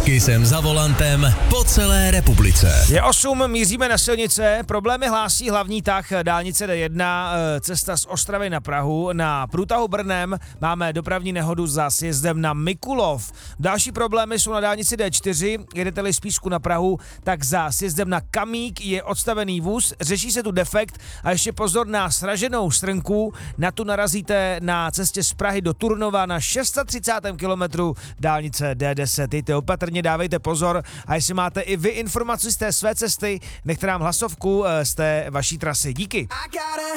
Kisem za volantem po celé republice. Je 8, míříme na silnice, problémy hlásí hlavní tah dálnice D1, cesta z Ostravy na Prahu. Na průtahu Brnem máme dopravní nehodu za sjezdem na Mikulov. Další problémy jsou na dálnici D4, jedete-li z Písku na Prahu, tak za sjezdem na Kamík je odstavený vůz, řeší se tu defekt a ještě pozor na sraženou strnku, na tu narazíte na cestě z Prahy do Turnova na 630. kilometru dálnice D10. Jděte opatrně, dávejte pozor a jestli máte i vy informaci z té své cesty, nechte nám hlasovku z té vaší trasy. Díky.